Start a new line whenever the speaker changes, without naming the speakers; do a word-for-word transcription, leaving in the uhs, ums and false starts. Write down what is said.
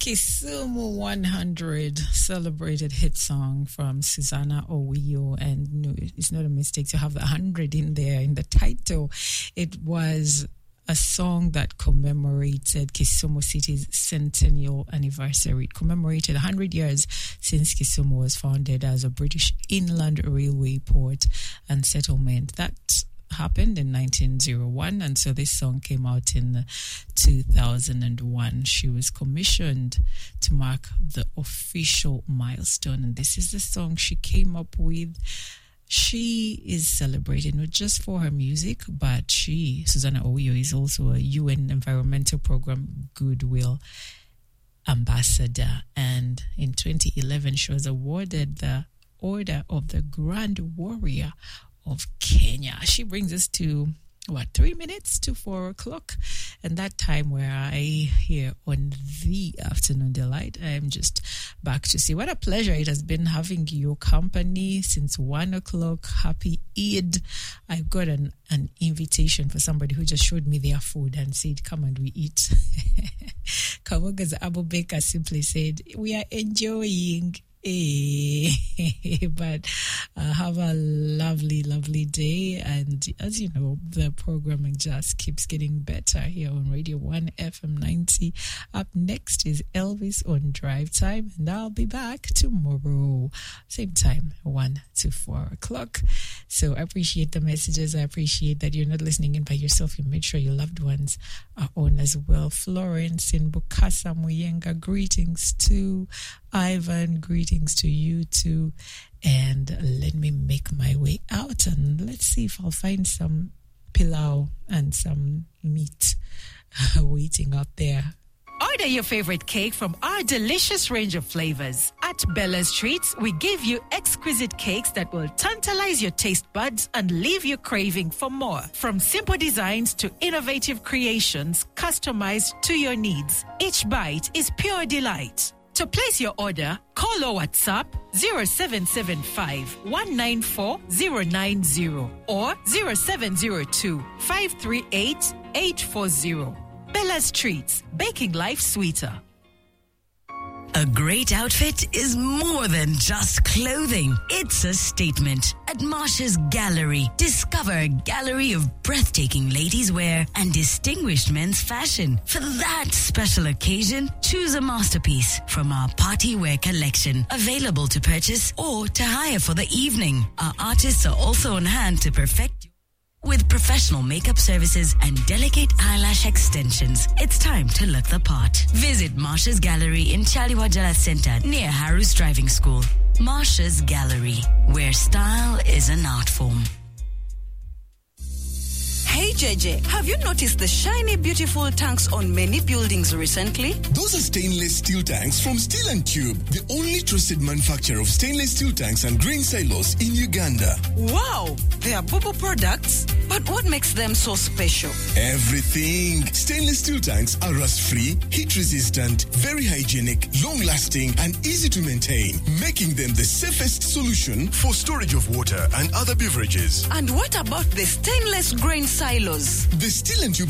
Kisumu one hundred, celebrated hit song from Susanna Owiyo, and no, it's not a mistake to have the one hundred in there in the title. It was a song that commemorated Kisumu City's centennial anniversary. It commemorated one hundred years since Kisumu was founded as a British inland railway port and settlement. That happened in nineteen oh one, and so this song came out in two thousand one. She was commissioned to mark the official milestone, and this is the song she came up with. She is celebrated not just for her music, but she, Susanna Owiyo, is also a U N Environmental Program Goodwill Ambassador, and in twenty eleven she was awarded the Order of the Grand Warrior of Kenya. She brings us to what, three minutes to four o'clock, and that time where I here on the Afternoon Delight. I am just back to see what a pleasure it has been having your company since one o'clock. Happy Eid. I've got an, an invitation for somebody who just showed me their food and said, come and we eat. Kawoga's Abu Baker simply said, we are enjoying. Hey, but uh, have a lovely, lovely day. And as you know, the programming just keeps getting better here on Radio one F M ninety. Up next is Elvis on Drive Time, and I'll be back tomorrow, same time, one to four o'clock. So I appreciate the messages. I appreciate that you're not listening in by yourself. You made sure your loved ones are on as well. Florence in Bukasa Muyenga, greetings to Ivan, greetings to you too. And let me make my way out, and let's see if I'll find some pilau and some meat waiting out there.
Order your favorite cake from our delicious range of flavors. At Bella's Treats, we give you exquisite cakes that will tantalize your taste buds and leave you craving for more. From simple designs to innovative creations customized to your needs, each bite is pure delight. To place your order, call or WhatsApp zero seven seven five, one nine four zero nine zero or zero seven zero two, five three eight, eight four zero. Bella's Treats, baking life sweeter.
A great outfit is more than just clothing. It's a statement. At Marsha's Gallery, discover a gallery of breathtaking ladies' wear and distinguished men's fashion. For that special occasion, choose a masterpiece from our party wear collection, available to purchase or to hire for the evening. Our artists are also on hand to perfect with professional makeup services and delicate eyelash extensions. It's time to look the part. Visit Marsha's Gallery in Chaliwajala Center near Harus Driving School. Marsha's Gallery, where style is an art form.
Hey J J, have you noticed the shiny, beautiful tanks on many buildings recently?
Those are stainless steel tanks from Steel and Tube, the only trusted manufacturer of stainless steel tanks and grain silos in Uganda.
Wow, they are Bubu products, but what makes them so special?
Everything. Stainless steel tanks are rust-free, heat-resistant, very hygienic, long-lasting, and easy to maintain, making them the safest solution for storage of water and other beverages.
And what about the stainless grain silos?
The Steel and Tube